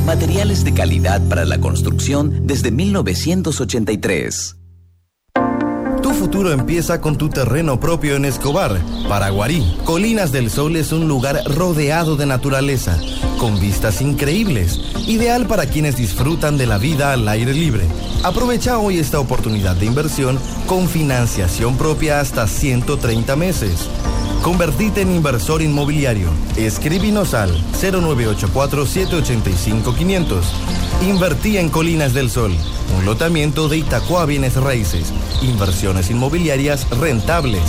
materiales de calidad para la construcción desde 1983. Tu futuro empieza con tu terreno propio en Escobar, Paraguarí. Colinas del Sol es un lugar rodeado de naturaleza, con vistas increíbles, ideal para quienes disfrutan de la vida al aire libre. Aprovecha hoy esta oportunidad de inversión con financiación propia hasta 130 meses. Convertite en inversor inmobiliario. Escríbenos al 0984-785-500. Invertí en Colinas del Sol, un lotamiento de Itacua Bienes Raíces. Inversiones inmobiliarias rentables.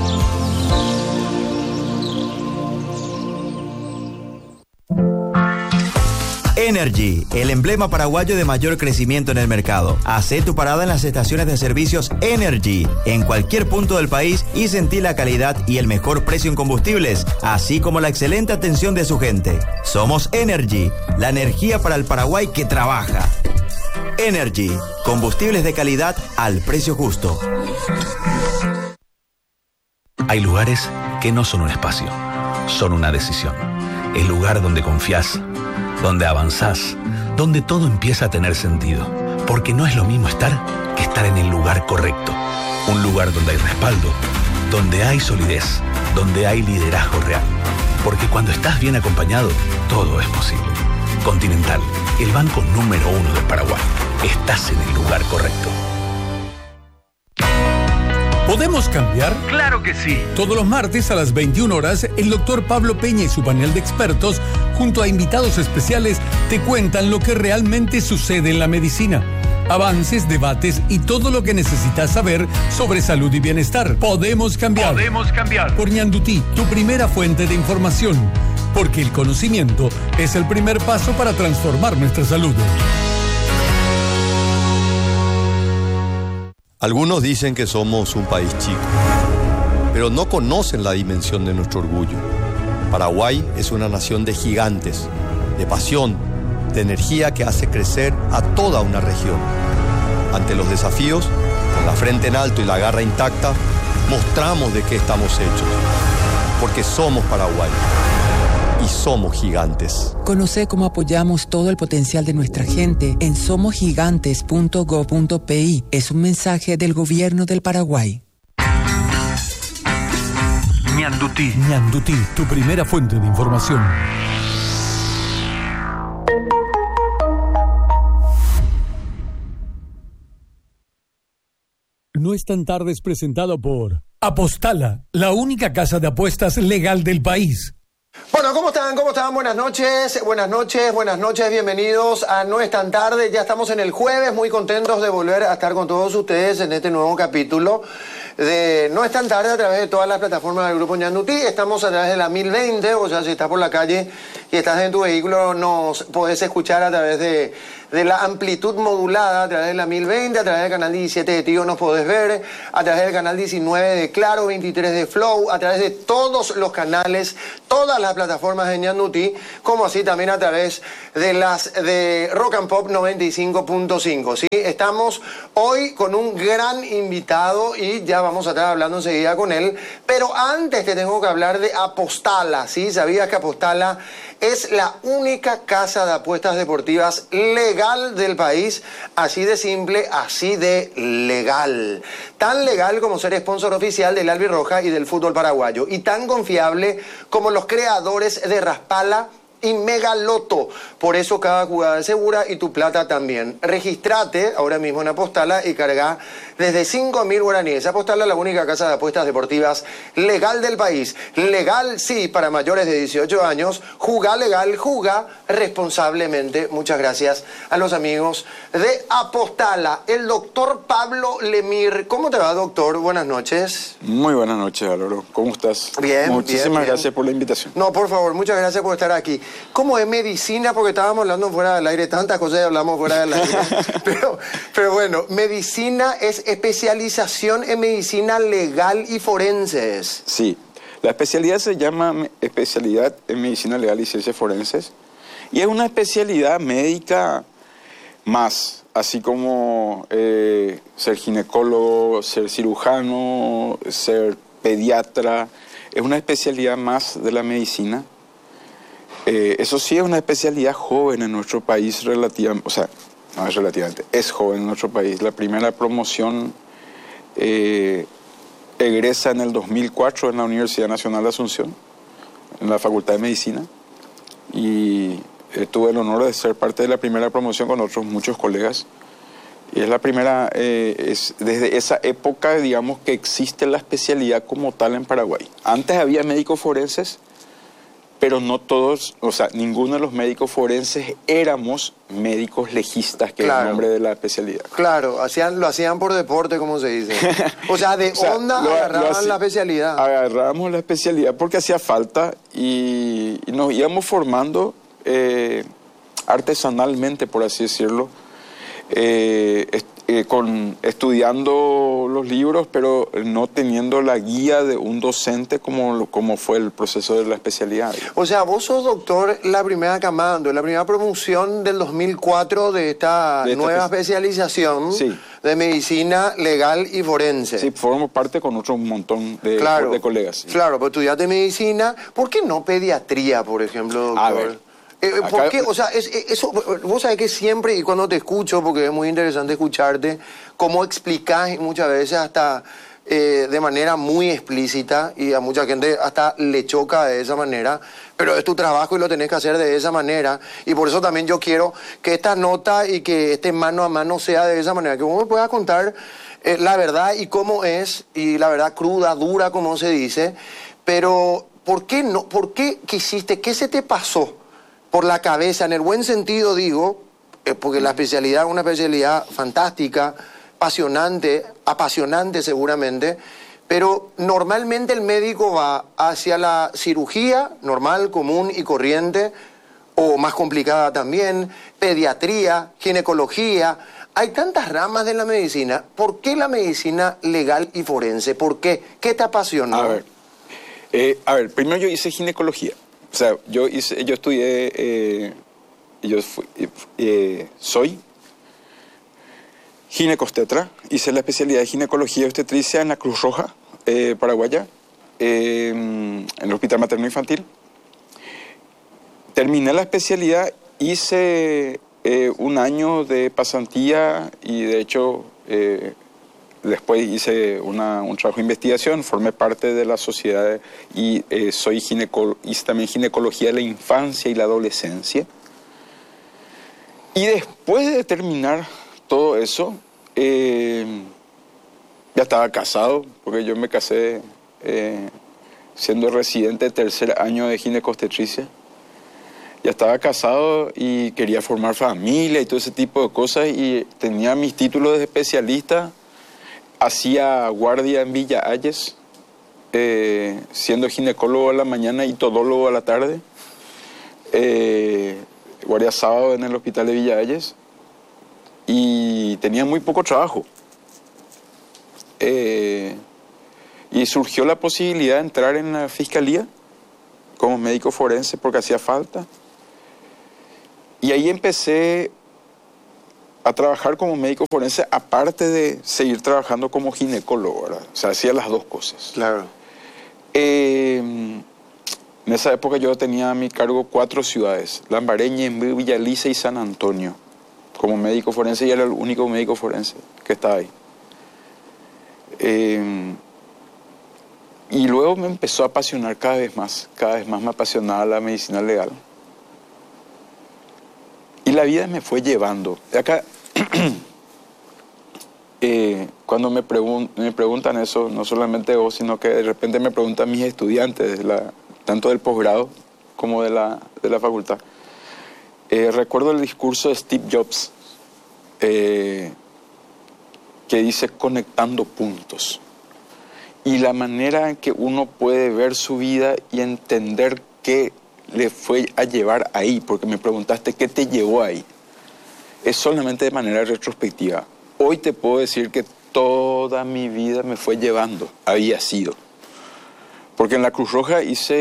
Energy, el emblema paraguayo de mayor crecimiento en el mercado. Hacé tu parada en las estaciones de servicios Energy, en cualquier punto del país, y sentí la calidad y el mejor precio en combustibles, así como la excelente atención de su gente. Somos Energy, la energía para el Paraguay que trabaja. Energy, combustibles de calidad al precio justo. Hay lugares que no son un espacio, son una decisión. El lugar donde confías, donde avanzás, donde todo empieza a tener sentido. Porque no es lo mismo estar que estar en el lugar correcto. Un lugar donde hay respaldo, donde hay solidez, donde hay liderazgo real. Porque cuando estás bien acompañado, todo es posible. Continental, el banco número 1 del Paraguay. Estás en el lugar correcto. ¿Podemos cambiar? ¡Claro que sí! Todos los martes a las 21 horas, el doctor Pablo Peña y su panel de expertos, junto a invitados especiales, te cuentan lo que realmente sucede en la medicina. Avances, debates y todo lo que necesitas saber sobre salud y bienestar. Podemos cambiar. Podemos cambiar. Por Ñandutí, tu primera fuente de información. Porque el conocimiento es el primer paso para transformar nuestra salud. Algunos dicen que somos un país chico, pero no conocen la dimensión de nuestro orgullo. Paraguay es una nación de gigantes, de pasión, de energía que hace crecer a toda una región. Ante los desafíos, con la frente en alto y la garra intacta, mostramos de qué estamos hechos. Porque somos Paraguay y somos gigantes. Conoce cómo apoyamos todo el potencial de nuestra gente en somosgigantes.go.pi. Es un mensaje del gobierno del Paraguay. Ñandutí. Ñandutí, tu primera fuente de información. No es tan tarde es presentado por Apostala, la única casa de apuestas legal del país. Bueno, ¿cómo están? ¿Cómo están? Buenas noches, bienvenidos a No es tan tarde, ya estamos en el jueves, muy contentos de volver a estar con todos ustedes en este nuevo capítulo de No es tan tarde a través de todas las plataformas del Grupo Ñandutí. Estamos a través de la 1020, o sea, si estás por la calle y estás en tu vehículo, nos podés escuchar a través de la amplitud modulada, a través de la 1020, a través del canal 17 de Tigo nos podés ver, a través del canal 19 de Claro, 23 de Flow, a través de todos los canales, todas las plataformas de Ñandutí, como así también a través de las de Rock and Pop 95.5, ¿sí? Estamos hoy con un gran invitado y ya vamos a estar hablando enseguida con él, pero antes te tengo que hablar de Apostala, ¿sí? ¿Sabías que Apostala es la única casa de apuestas deportivas legal del país? Así de simple, así de legal. Tan legal como ser sponsor oficial del Albirroja y del fútbol paraguayo. Y tan confiable como los creadores de Raspala y Megaloto. Por eso cada jugada es segura y tu plata también. Registrate ahora mismo en Apostala y carga desde 5.000 guaraníes. Apostala, la única casa de apuestas deportivas legal del país. Legal, sí, para mayores de 18 años. Jugá legal, jugá responsablemente. Muchas gracias a los amigos de Apostala. El doctor Pablo Lemir. ¿Cómo te va, doctor? Buenas noches. Muy buenas noches, Álvaro. ¿Cómo estás? Bien, Muchísimas bien. Gracias por la invitación. No, por favor, muchas gracias por estar aquí. ¿Cómo es medicina? Porque estábamos hablando fuera del aire, tantas cosas que hablamos fuera del aire. Pero bueno, medicina es especialización en medicina legal y forenses. Sí, la especialidad se llama especialidad en medicina legal y ciencias forenses y es una especialidad médica más, así como ser ginecólogo, ser cirujano, ser pediatra, es una especialidad más de la medicina Eso sí es una especialidad joven en nuestro país relativamente, o sea, no es relativamente, es joven en nuestro país. La primera promoción egresa en el 2004 en la Universidad Nacional de Asunción, en la Facultad de Medicina, y tuve el honor de ser parte de la primera promoción con otros muchos colegas. Y es la primera, es desde esa época, digamos, que existe la especialidad como tal en Paraguay. Antes había médicos forenses, pero no todos, o sea, ninguno de los médicos forenses éramos médicos legistas, que es el nombre de la especialidad. Claro, lo hacían por deporte, como se dice. O sea, onda agarraban la especialidad. Agarrábamos la especialidad porque hacía falta y nos íbamos formando artesanalmente, por así decirlo, estudiando los libros, pero no teniendo la guía de un docente como fue el proceso de la especialidad. O sea, vos sos doctor la primera camada, la primera promoción del 2004 de esta nueva especialización de medicina legal y forense. Sí, formo parte con otro montón de colegas. Sí. Claro, pues estudiaste medicina. ¿Por qué no pediatría, por ejemplo, doctor? A ver. ¿Por qué? O sea, eso, vos sabés que siempre, y cuando te escucho, porque es muy interesante escucharte, cómo explicás muchas veces hasta de manera muy explícita, y a mucha gente hasta le choca de esa manera, pero es tu trabajo y lo tenés que hacer de esa manera, y por eso también yo quiero que esta nota y que este mano a mano sea de esa manera, que vos me puedas contar la verdad y cómo es, y la verdad cruda, dura, como se dice, pero ¿por qué no? ¿Por qué quisiste? ¿Qué se te pasó por la cabeza, en el buen sentido digo, porque la especialidad es una especialidad fantástica, apasionante seguramente, pero normalmente el médico va hacia la cirugía normal, común y corriente, o más complicada también, pediatría, ginecología. Hay tantas ramas de la medicina. ¿Por qué la medicina legal y forense? ¿Por qué? ¿Qué te apasionó? A ver, primero yo hice ginecología. O sea, yo estudié, soy ginecostetra, hice la especialidad de ginecología obstetricia en la Cruz Roja paraguaya, en el Hospital Materno Infantil. Terminé la especialidad, hice un año de pasantía y de hecho después hice un trabajo de investigación, formé parte de la sociedad y hice también ginecología de la infancia y la adolescencia. Y después de terminar todo eso, ya estaba casado, porque yo me casé siendo residente de tercer año de ginecostetricia. Ya estaba casado y quería formar familia y todo ese tipo de cosas y tenía mis títulos de especialista. Hacía guardia en Villa Ayes, siendo ginecólogo a la mañana y todólogo a la tarde. Guardia sábado en el hospital de Villa Ayes. Y tenía muy poco trabajo. Y surgió la posibilidad de entrar en la fiscalía como médico forense porque hacía falta. Y ahí empecé a trabajar como médico forense, aparte de seguir trabajando como ginecólogo, ¿verdad? O sea, hacía las dos cosas. Claro. En esa época yo tenía a mi cargo 4 ciudades, Lambareña, Villa Alicia y San Antonio, como médico forense, y era el único médico forense que estaba ahí. Y luego me empezó a apasionar cada vez más me apasionaba la medicina legal. Y la vida me fue llevando. Acá, cuando me preguntan eso, no solamente vos, sino que de repente me preguntan mis estudiantes, tanto del posgrado como de la facultad. Recuerdo el discurso de Steve Jobs, que dice conectando puntos. Y la manera en que uno puede ver su vida y entender qué le fue a llevar ahí, porque me preguntaste qué te llevó ahí, es solamente de manera retrospectiva. Hoy te puedo decir que toda mi vida me fue llevando, había sido. Porque en la Cruz Roja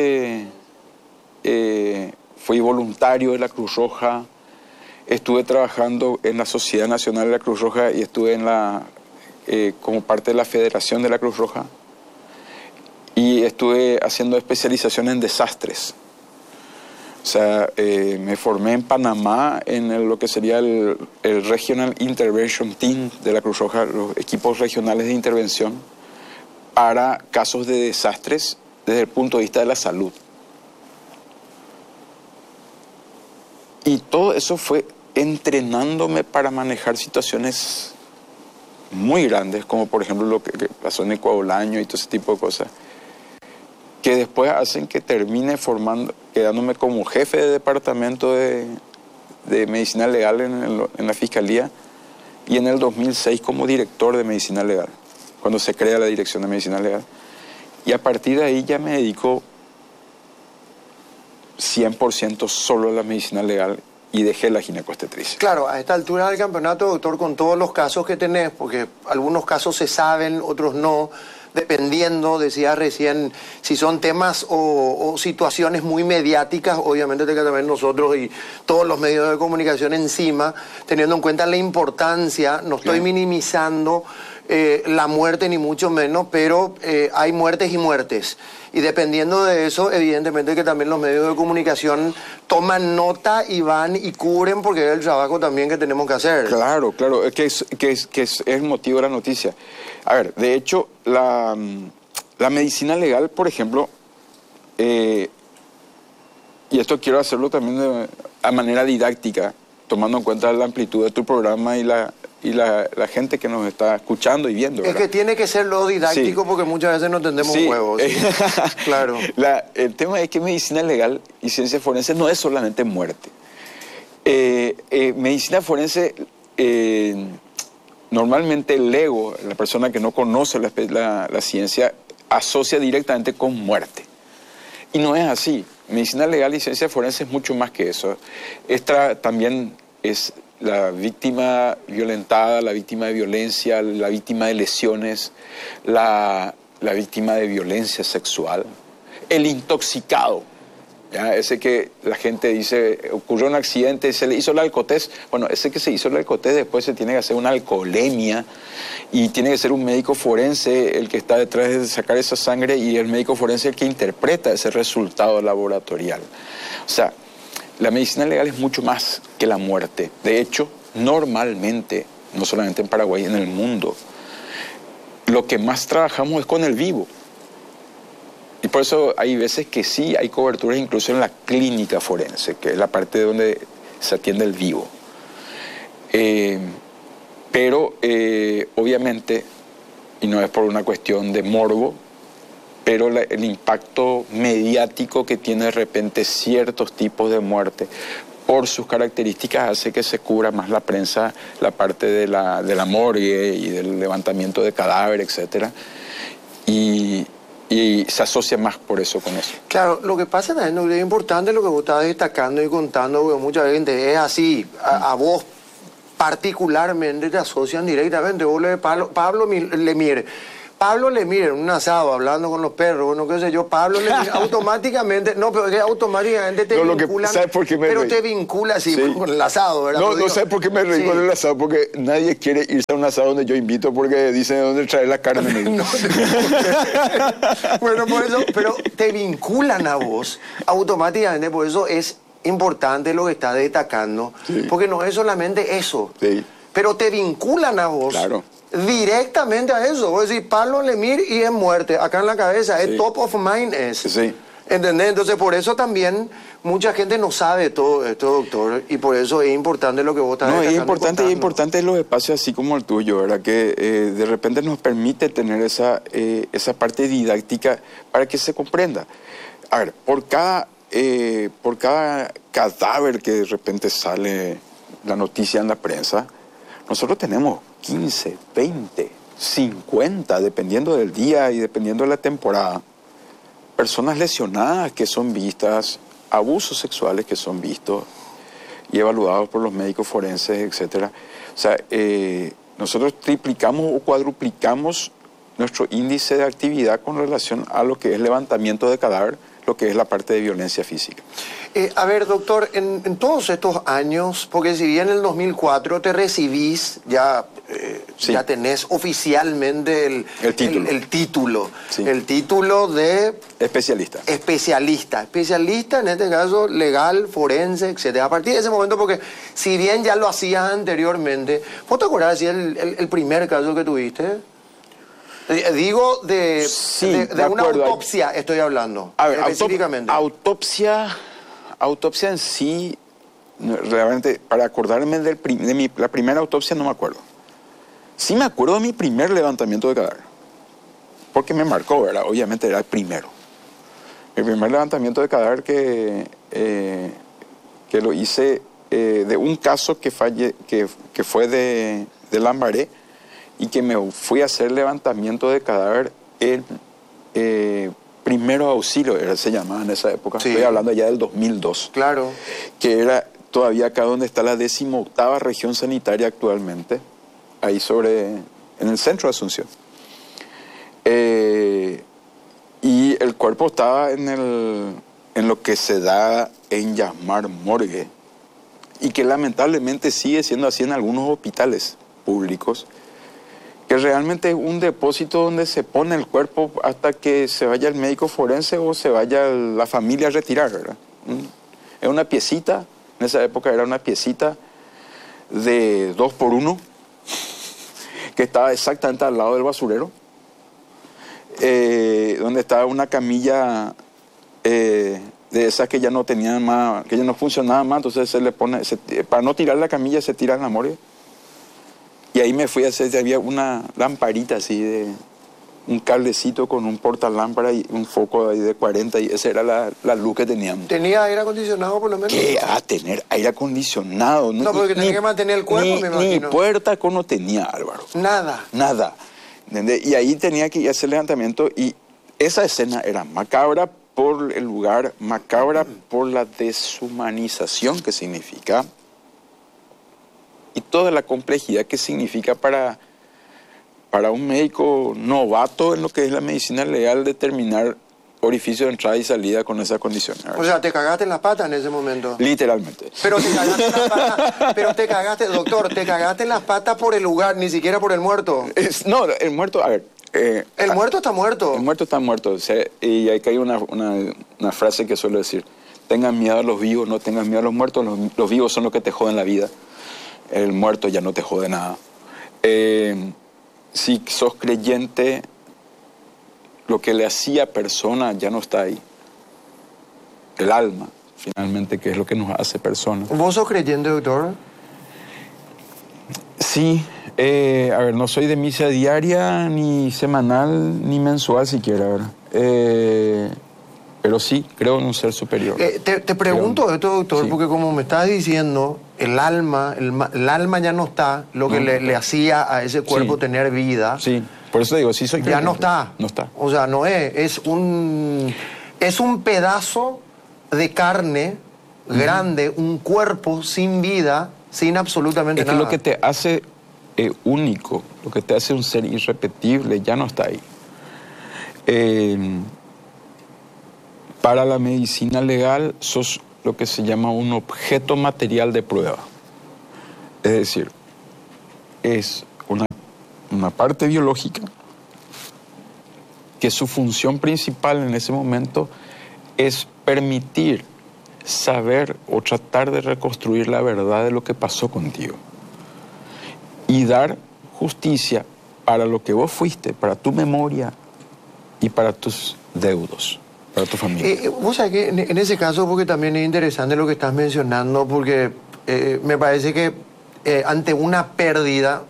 fui voluntario de la Cruz Roja, estuve trabajando en la Sociedad Nacional de la Cruz Roja y estuve como parte de la Federación de la Cruz Roja. Y estuve haciendo especialización en desastres. O sea, me formé en Panamá en lo que sería el Regional Intervention Team de la Cruz Roja, los equipos regionales de intervención para casos de desastres desde el punto de vista de la salud. Y todo eso fue entrenándome para manejar situaciones muy grandes, como por ejemplo lo que pasó en Ecuadolaño y todo ese tipo de cosas, que después hacen que termine quedándome como jefe de departamento de medicina legal en la Fiscalía, y en el 2006 como director de medicina legal, cuando se crea la Dirección de Medicina Legal. Y a partir de ahí ya me dedico 100% solo a la medicina legal y dejé la ginecoobstetricia. Claro, a esta altura del campeonato, doctor, con todos los casos que tenés, porque algunos casos se saben, otros no, dependiendo, decía recién, si son temas o situaciones muy mediáticas, obviamente que también nosotros y todos los medios de comunicación encima, teniendo en cuenta la importancia, no estoy minimizando la muerte ni mucho menos, pero hay muertes y muertes. Y dependiendo de eso, evidentemente que también los medios de comunicación toman nota y van y cubren, porque es el trabajo también que tenemos que hacer. Claro, claro, es el motivo de la noticia. A ver, de hecho, la medicina legal, por ejemplo, y esto quiero hacerlo también a manera didáctica, tomando en cuenta la amplitud de tu programa y la gente que nos está escuchando y viendo, ¿verdad? Es que tiene que ser lo didáctico, sí, porque muchas veces no entendemos huevos. ¿Sí? Claro. El tema es que medicina legal y ciencia forense no es solamente muerte. Medicina forense, normalmente el ego, la persona que no conoce la ciencia, asocia directamente con muerte. Y no es así. Medicina legal y ciencia forense es mucho más que eso. Esta también es la víctima violentada, la víctima de violencia, la víctima de lesiones, la víctima de violencia sexual, el intoxicado, ¿ya? Ese que la gente dice, ocurrió un accidente, se le hizo la alcotés. Bueno, ese que se hizo la alcotés después se tiene que hacer una alcoholemia y tiene que ser un médico forense el que está detrás de sacar esa sangre, y el médico forense el que interpreta ese resultado laboratorial. O sea, la medicina legal es mucho más que la muerte. De hecho, normalmente, no solamente en Paraguay, en el mundo, lo que más trabajamos es con el vivo. Y por eso hay veces que sí hay coberturas incluso en la clínica forense, que es la parte donde se atiende el vivo. Pero obviamente, y no es por una cuestión de morbo, pero el impacto mediático que tiene de repente ciertos tipos de muerte por sus características hace que se cubra más la prensa, la parte de la morgue y del levantamiento de cadáver, etc. Y se asocia más por eso con eso. Claro, lo que pasa también es importante lo que vos estabas destacando y contando, porque mucha gente es así, a vos particularmente te asocian directamente. Vos Pablo Lemire. Pablo Lemire en un asado hablando con los perros, bueno, qué sé yo, Pablo Lemire automáticamente, no, pero es que automáticamente te vinculan, ¿sabes por qué me reí? Te vincula así, sí, con el asado, ¿verdad? No, ¿sabes por qué me reí con el asado? Porque nadie quiere irse a un asado donde yo invito porque dicen de dónde traer la carne. Bueno, por eso, pero te vinculan a vos automáticamente, por eso es importante lo que estás destacando, sí, porque no es solamente eso, sí, pero te vinculan a vos. Claro. Directamente a eso. Vos decís, Pablo Lemire y es muerte. Acá en la cabeza, sí, es top of mind es. Sí. ¿Entendés? Entonces, por eso también mucha gente no sabe todo esto, doctor, y por eso es importante lo que vos estás destacando. No, es importante los espacios así como el tuyo, ¿verdad? Que de repente nos permite tener esa parte didáctica para que se comprenda. A ver, por cada cadáver que de repente sale la noticia en la prensa, nosotros tenemos 15, 20, 50, dependiendo del día y dependiendo de la temporada, personas lesionadas que son vistas, abusos sexuales que son vistos y evaluados por los médicos forenses, etc. O sea, nosotros triplicamos o cuadruplicamos nuestro índice de actividad con relación a lo que es levantamiento de cadáver, lo que es la parte de violencia física. A ver, doctor, en todos estos años, porque si bien en el 2004 te recibís ya Sí. ya tenés oficialmente El título. el título. Sí. El título de Especialista. especialista en este caso legal, forense, etcétera. A partir de ese momento, porque si bien ya lo hacías anteriormente, ¿vos te acordás si el primer caso que tuviste? Digo de una autopsia estoy hablando. A ver, específicamente. autopsia en sí, realmente, para acordarme de la primera autopsia no me acuerdo. Sí me acuerdo de mi primer levantamiento de cadáver, porque me marcó, ¿verdad? Obviamente era el primero. El primer levantamiento de cadáver que lo hice de un caso que fue de Lambaré, y que me fui a hacer levantamiento de cadáver en primero auxilio, se llamaba en esa época. Sí. Estoy hablando ya del 2002. Claro. Que era todavía acá donde está la 18ª región sanitaria actualmente, ahí en el centro de Asunción. Y el cuerpo estaba en lo que se da en llamar morgue, y que lamentablemente sigue siendo así en algunos hospitales públicos, que realmente es un depósito donde se pone el cuerpo hasta que se vaya el médico forense o se vaya la familia a retirar, ¿verdad? Es una piecita, en esa época era una piecita de 2x1, que estaba exactamente al lado del basurero, donde estaba una camilla de esas que ya no tenían más, que ya no funcionaban más, entonces se le pone, para no tirar la camilla se tira en la morgue. Y ahí me fui a hacer, había una lamparita así, un cablecito con un portalámpara y un foco ahí de 40, y esa era la luz que teníamos. ¿Tenía aire acondicionado por lo menos? ¿Qué? A tener aire acondicionado. No, porque tenía que mantener el cuerpo, me imagino. Ni puerta no tenía, Álvaro. Nada. ¿Entendés? Y ahí tenía que ir a hacer levantamiento, y esa escena era macabra por el lugar, macabra por la deshumanización que significa, y toda la complejidad que significa para un médico novato en lo que es la medicina legal determinar orificio de entrada y salida con esa condición. O sea, te cagaste en las patas en ese momento. Literalmente. Pero te cagaste en las patas, doctor, te cagaste en las patas por el lugar, ni siquiera por el muerto. No, el muerto, a ver. El muerto está muerto. El muerto está muerto. O sea, y aquí hay una frase que suelo decir: tengan miedo a los vivos, no tengan miedo a los muertos, los vivos son los que te joden la vida. El muerto ya no te jode nada. Si sos creyente, lo que le hacía persona ya no está ahí. El alma, finalmente, que es lo que nos hace personas. ¿Vos sos creyente, doctor? Sí. A ver, no soy de misa diaria, ni semanal, ni mensual siquiera, ¿verdad? Pero sí, creo en un ser superior. Te pregunto esto, doctor, sí, porque como me estás diciendo, el alma ya no está, lo que le hacía a ese cuerpo tener vida. Sí, por eso digo, sí soy creyente. Ya no está. No está. O sea, no es un pedazo de carne grande, un cuerpo sin vida, sin absolutamente nada. Es que lo que te hace único, lo que te hace un ser irrepetible, ya no está ahí. Para la medicina legal sos lo que se llama un objeto material de prueba. Es decir, es una parte biológica que su función principal en ese momento es permitir saber o tratar de reconstruir la verdad de lo que pasó contigo y dar justicia para lo que vos fuiste, para tu memoria y para tus deudos. Para tu familia. Vos sabés que en ese caso, porque también es interesante lo que estás mencionando, porque me parece que ante una pérdida,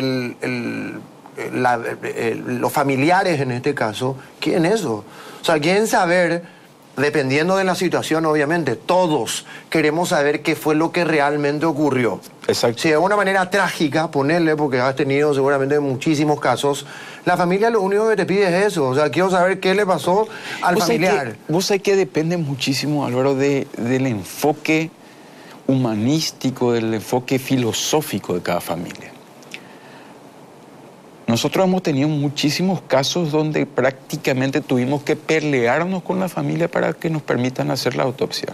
los familiares en este caso, quieren eso. O sea, quieren saber, dependiendo de la situación, obviamente, todos queremos saber qué fue lo que realmente ocurrió. Exacto. Si de una manera trágica, ponerle, porque has tenido seguramente muchísimos casos, la familia lo único que te pide es eso. O sea, quiero saber qué le pasó al familiar. Vos sabés que depende muchísimo, Álvaro, del enfoque humanístico, del enfoque filosófico de cada familia. Nosotros hemos tenido muchísimos casos donde prácticamente tuvimos que pelearnos con la familia para que nos permitan hacer la autopsia.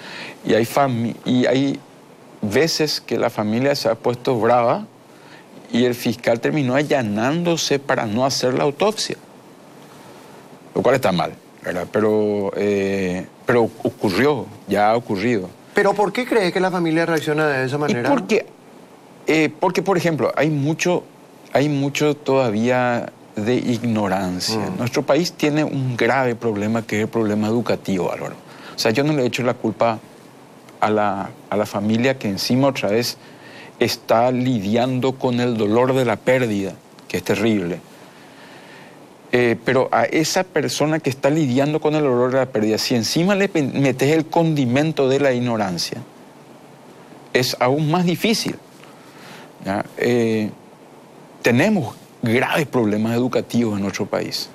Y hay veces que la familia se ha puesto brava y el fiscal terminó allanándose para no hacer la autopsia, lo cual está mal, ¿verdad? Pero ocurrió, ya ha ocurrido. ¿Pero por qué crees que la familia reacciona de esa manera? Porque, por ejemplo, hay mucho todavía de ignorancia. Nuestro país tiene un grave problema que es el problema educativo, Álvaro. O sea, yo no le echo la culpa a la familia que encima otra vez está lidiando con el dolor de la pérdida, que es terrible. Pero a esa persona que está lidiando con el dolor de la pérdida, si encima le metes el condimento de la ignorancia, es aún más difícil. ¿Ya? Tenemos graves problemas educativos en nuestro país.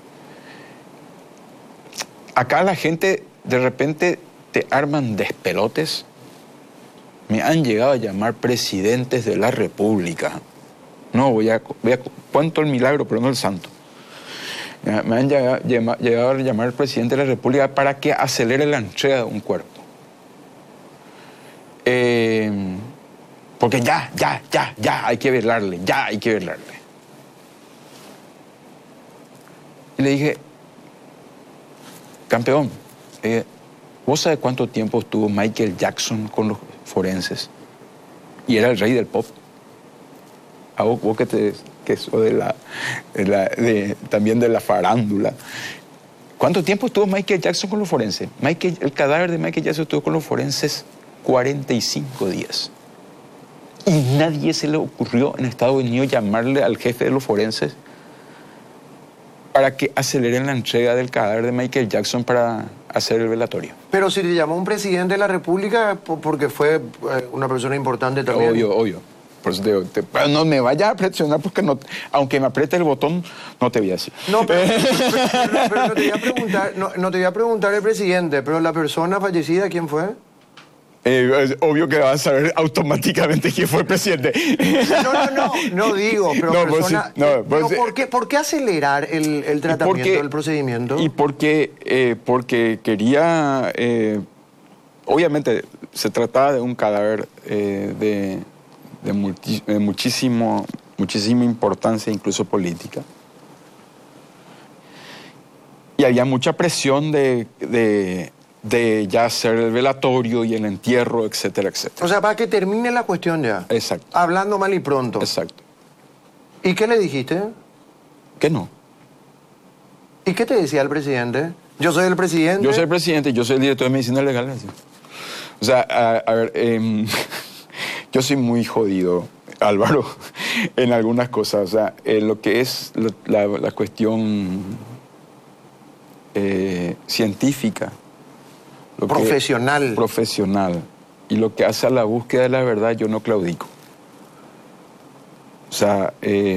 Acá la gente de repente te arman despelotes. Me han llegado a llamar presidentes de la República. No, cuento el milagro, pero no el santo. Me han llegado a llamar al presidente de la República para que acelere la entrega de un cuerpo. Porque ya, hay que velarle. Y le dije, campeón, ¿vos sabés cuánto tiempo estuvo Michael Jackson con los forenses? Y era el rey del pop. A vos que sos también de la farándula. ¿Cuánto tiempo estuvo Michael Jackson con los forenses? El cadáver de Michael Jackson estuvo con los forenses 45 días. Y nadie se le ocurrió en Estados Unidos llamarle al jefe de los forenses para que aceleren la entrega del cadáver de Michael Jackson para hacer el velatorio. Pero si le llamó un presidente de la República porque fue una persona importante también. Obvio. Por eso pero no me vayas a presionar porque no, aunque me apriete el botón, no te voy a decir. No, pero no te voy a preguntar el presidente, pero la persona fallecida, ¿quién fue? Es obvio que vas a saber automáticamente quién fue el presidente. No digo, pero persona... ¿Por qué acelerar el tratamiento del procedimiento? Y porque quería... obviamente se trataba de un cadáver de muchísima importancia, incluso política. Y había mucha presión de ya hacer el velatorio y el entierro, etcétera, etcétera. O sea, para que termine la cuestión ya. Exacto. Hablando mal y pronto. Exacto. ¿Y qué le dijiste? Que no. ¿Y qué te decía el presidente? Yo soy el presidente. Yo soy el presidente, yo soy el director de medicina legal. O sea, a ver, yo soy muy jodido, Álvaro, en algunas cosas. O sea, lo que es la cuestión científica. Profesional. Y lo que hace a la búsqueda de la verdad, yo no claudico. O sea,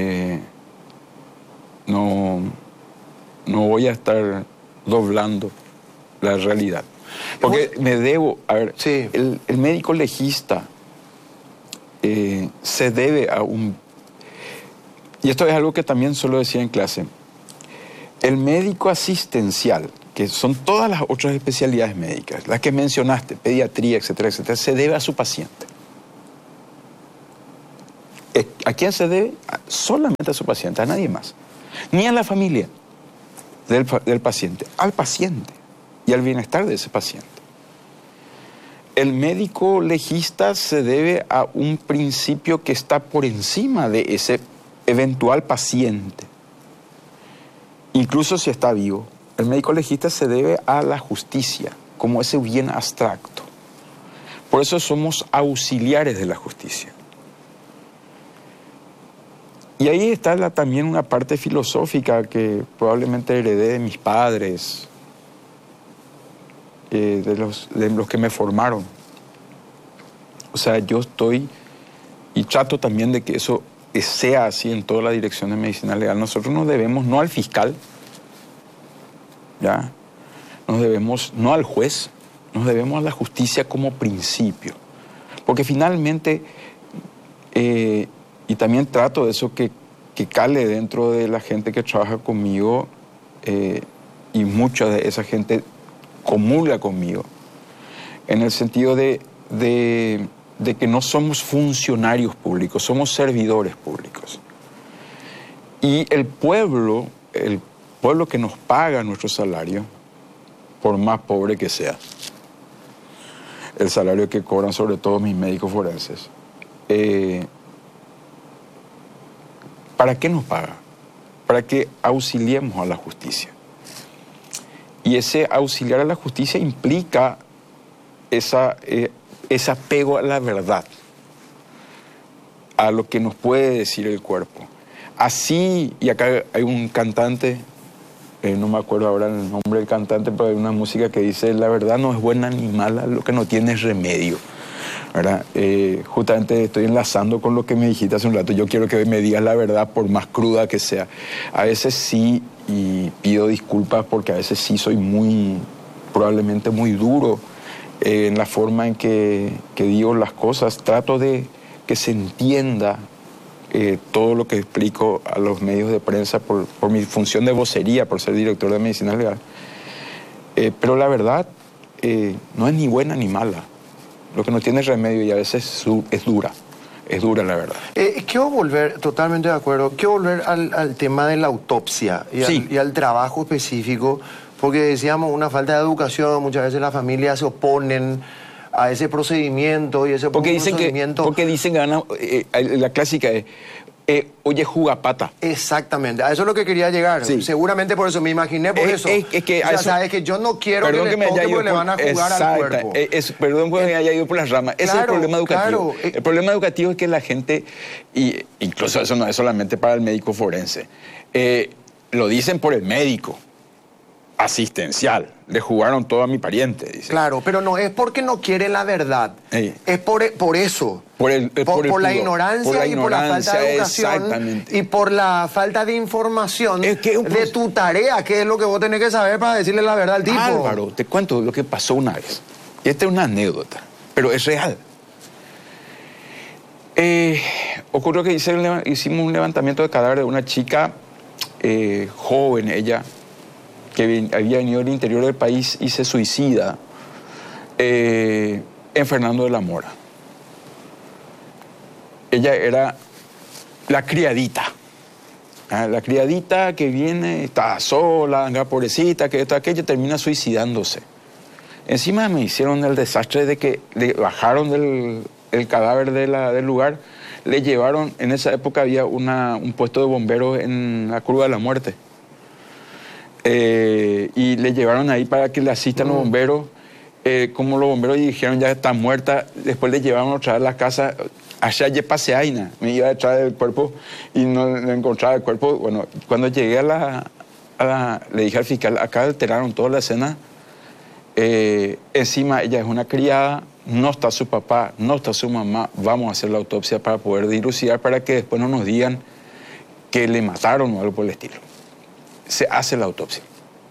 no voy a estar doblando la realidad. Porque me debo... A ver, sí. El médico legista se debe a un... Y esto es algo que también suelo decir en clase. El médico asistencial, que son todas las otras especialidades médicas, las que mencionaste, pediatría, etcétera, etcétera, se debe a su paciente. ¿A quién se debe? Solamente a su paciente, a nadie más. Ni a la familia del paciente, al paciente y al bienestar de ese paciente. El médico legista se debe a un principio que está por encima de ese eventual paciente, incluso si está vivo. El médico legista se debe a la justicia, como ese bien abstracto. Por eso somos auxiliares de la justicia. Y ahí está también una parte filosófica que probablemente heredé de mis padres, de los que me formaron. O sea, yo estoy y trato también de que eso sea así en toda la dirección de medicina legal. Nosotros nos debemos no al fiscal, ¿ya? Nos debemos no al juez, nos debemos a la justicia como principio. Porque finalmente, y también trato de eso que cale dentro de la gente que trabaja conmigo, y mucha de esa gente comulga conmigo, en el sentido de que no somos funcionarios públicos, somos servidores públicos. Y el pueblo que nos paga nuestro salario, por más pobre que sea, el salario que cobran sobre todo mis médicos forenses, ¿para qué nos paga? Para que auxiliemos a la justicia. Y ese auxiliar a la justicia implica ese apego a la verdad, a lo que nos puede decir el cuerpo. Así, y acá hay un cantante, no me acuerdo ahora el nombre del cantante, pero hay una música que dice: la verdad no es buena ni mala, lo que no tiene es remedio, ¿verdad? Justamente estoy enlazando con lo que me dijiste hace un rato. Yo quiero que me digas la verdad por más cruda que sea. A veces sí, y pido disculpas porque a veces sí soy probablemente muy duro en la forma en que digo las cosas. Trato de que se entienda todo lo que explico a los medios de prensa por mi función de vocería, por ser director de medicina legal. Pero la verdad no es ni buena ni mala. Lo que no tiene remedio, y a veces es dura. Es dura la verdad. Quiero volver, totalmente de acuerdo, quiero volver al tema de la autopsia y al trabajo específico, porque decíamos una falta de educación, muchas veces las familias se oponen a ese procedimiento y ese procedimiento. Porque dicen que la clásica es, oye, jugapata. Exactamente, a eso es lo que quería llegar. Sí. Seguramente por eso me imaginé por eso. Es que sabes que yo no quiero que le toque porque le van a jugar al cuerpo. Perdón que me haya ido por las ramas. Ese es el problema educativo. Claro. El problema educativo es que la gente, y incluso eso no es solamente para el médico forense, lo dicen por el médico asistencial. Le jugaron todo a mi pariente, dice. Claro, pero no es porque no quiere la verdad. Es por eso. Por la ignorancia y por la falta de educación y por la falta de información de tu tarea, que es lo que vos tenés que saber para decirle la verdad al tipo. Álvaro, te cuento lo que pasó una vez. Y esta es una anécdota, pero es real. Ocurrió que hicimos un levantamiento de cadáver de una chica joven, ella, que había venido del interior del país y se suicida en Fernando de la Mora. Ella era la criadita. La criadita que viene, está sola, anga pobrecita, que esto, aquello, termina suicidándose. Encima me hicieron el desastre de que le bajaron el cadáver del lugar, le llevaron, en esa época había un puesto de bomberos en la Curva de la Muerte. Y le llevaron ahí para que le asistan los bomberos. Como los bomberos dijeron ya está muerta, después le llevaron otra vez a la casa. Allá ya pasé aina, me iba detrás del cuerpo y no encontraba el cuerpo. Bueno, cuando llegué le dije al fiscal, acá alteraron toda la escena. Encima ella es una criada, no está su papá, no está su mamá. Vamos a hacer la autopsia para poder dilucidar, para que después no nos digan que le mataron o algo por el estilo. Se hace la autopsia.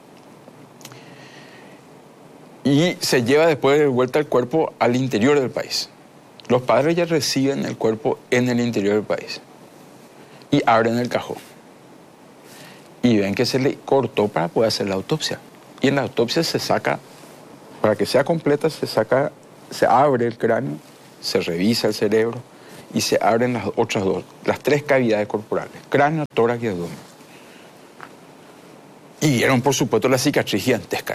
Y se lleva después de vuelta el cuerpo al interior del país. Los padres ya reciben el cuerpo en el interior del país. Y abren el cajón. Y ven que se le cortó para poder hacer la autopsia. Y en la autopsia se saca, para que sea completa, se abre el cráneo, se revisa el cerebro y se abren las otras dos, las 3 cavidades corporales: cráneo, tórax y abdomen. Y vieron, por supuesto, la cicatriz gigantesca.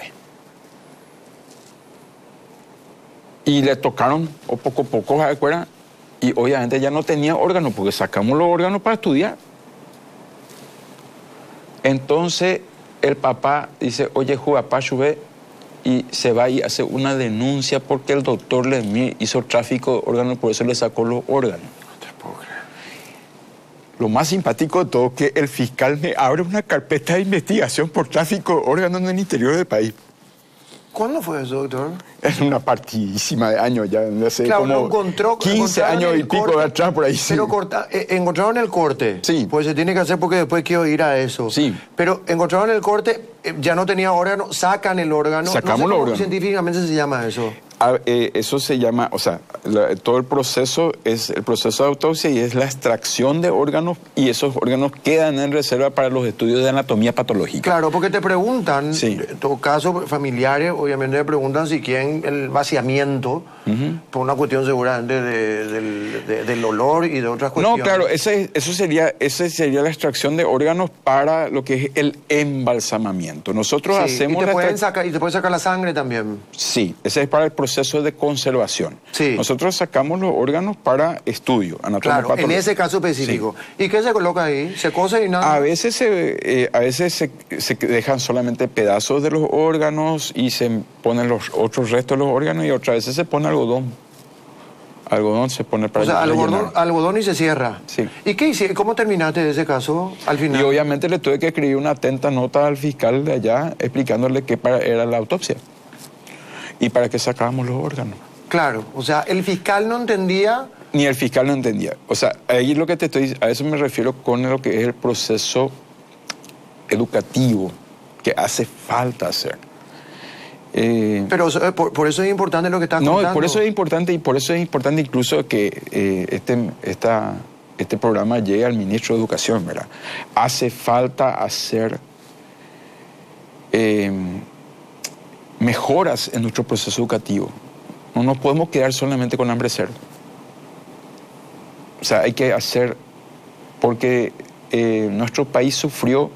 Y le tocaron poco a poco, ¿se acuerdan? Y obviamente ya no tenía órganos, porque sacamos los órganos para estudiar. Entonces el papá dice, oye, papá, sube, y se va y hace una denuncia porque el doctor le hizo tráfico de órganos, por eso le sacó los órganos. No te puedo creer. Lo más simpático de todo es que el fiscal me abre una carpeta de investigación por tráfico de órganos en el interior del país. ¿Cuándo fue eso, doctor? Es una partidísima de años ya, no sé, claro, como 15 años y pico de atrás por ahí. Pero encontraron el corte. Sí. Pues se tiene que hacer porque después quiero ir a eso. Sí. Pero encontraron el corte, ya no tenía órgano, sacan el órgano. Sacamos no sé el cómo órgano. Científicamente se llama eso. Eso se llama, o sea, todo el proceso es el proceso de autopsia y es la extracción de órganos, y esos órganos quedan en reserva para los estudios de anatomía patológica. Claro, porque te preguntan, sí, en todo caso, familiares, obviamente te preguntan si quieren el vaciamiento, por una cuestión seguramente del olor y de otras cuestiones. No, claro, esa sería la extracción de órganos para lo que es el embalsamamiento. Nosotros hacemos y te pueden sacar la sangre también. Sí, ese es para el proceso de conservación. Sí. Nosotros sacamos los órganos para estudio anatómico. Claro, en ese caso específico. Sí. ¿Y qué se coloca ahí? ¿Se cose y nada? A veces se dejan solamente pedazos de los órganos y se ponen los otros restos de los órganos, y otras veces se pone algodón. Algodón se pone para... O sea, algodón y se cierra. Sí. ¿Y qué hiciste? ¿Cómo terminaste de ese caso al final? Y obviamente le tuve que escribir una atenta nota al fiscal de allá explicándole qué era la autopsia y para qué sacábamos los órganos. Claro, o sea, el fiscal no entendía... Ni el fiscal no entendía. O sea, ahí lo que a eso me refiero con lo que es el proceso educativo que hace falta hacer. Pero por eso es importante lo que estás contando. No, por eso es importante, y por eso es importante incluso que este programa llegue al ministro de Educación, ¿verdad? Hace falta hacer mejoras en nuestro proceso educativo. No nos podemos quedar solamente con hambre cero. O sea, hay que hacer, porque nuestro país sufrió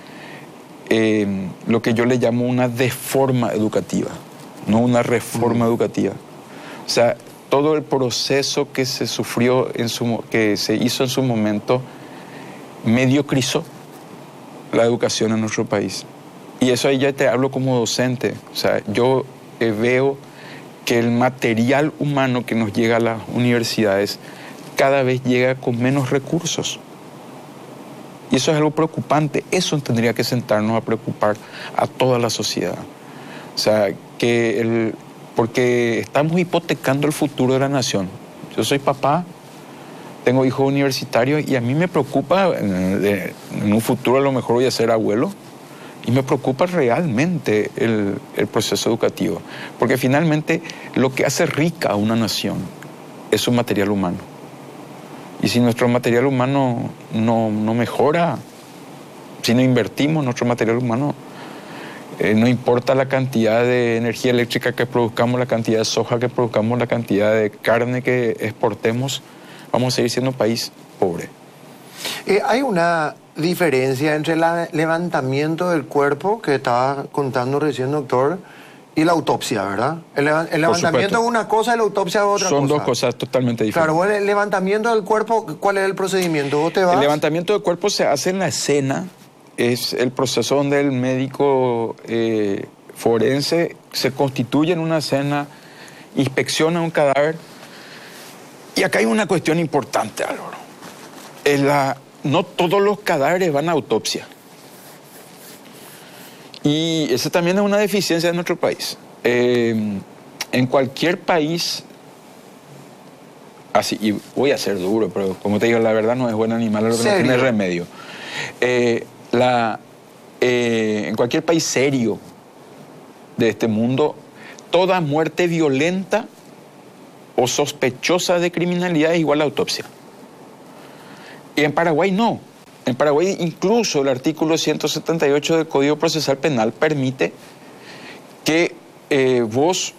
lo que yo le llamo una deforma educativa, no una reforma educativa. O sea, todo el proceso que se sufrió, que se hizo en su momento, mediocrizó la educación en nuestro país. Y eso ahí ya te hablo como docente. O sea, yo veo que el material humano que nos llega a las universidades cada vez llega con menos recursos. Y eso es algo preocupante. Eso tendría que sentarnos a preocupar a toda la sociedad. O sea, porque estamos hipotecando el futuro de la nación. Yo soy papá, tengo hijos universitarios, y a mí me preocupa, en un futuro a lo mejor voy a ser abuelo, y me preocupa realmente el proceso educativo. Porque finalmente lo que hace rica a una nación es su material humano. Y si nuestro material humano no mejora, si no invertimos en nuestro material humano, no importa la cantidad de energía eléctrica que produzcamos, la cantidad de soja que produzcamos, la cantidad de carne que exportemos, vamos a seguir siendo un país pobre. Hay una diferencia entre el levantamiento del cuerpo, que estaba contando recién, doctor, y la autopsia, ¿verdad? El levantamiento es una cosa y la autopsia es otra cosa. Son dos cosas totalmente diferentes. Claro, bueno, el levantamiento del cuerpo, ¿cuál es el procedimiento? ¿Vos te vas? El levantamiento del cuerpo se hace en la escena, es el proceso donde el médico forense se constituye en una escena, inspecciona un cadáver. Y acá hay una cuestión importante, Álvaro. No todos los cadáveres van a autopsia. Y esa también es una deficiencia de nuestro país. En cualquier país, así, y voy a ser duro, pero como te digo, la verdad no es buen animal, lo que no tiene remedio. En cualquier país serio de este mundo, toda muerte violenta o sospechosa de criminalidad es igual a autopsia. Y en Paraguay no. En Paraguay incluso el artículo 178 del Código Procesal Penal permite que vos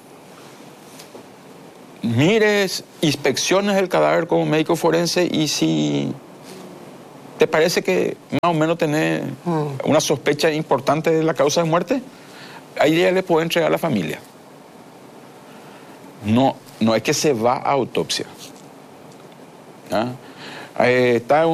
mires, inspecciones el cadáver como médico forense, y si te parece que más o menos tenés una sospecha importante de la causa de muerte, ahí ya le puede entregar a la familia. No es que se va a autopsia. ¿Ah? Está